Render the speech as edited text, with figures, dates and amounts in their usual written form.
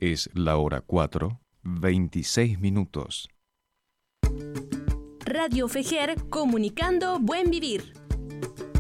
Es la hora 4:26. Radio Fejer, comunicando buen vivir.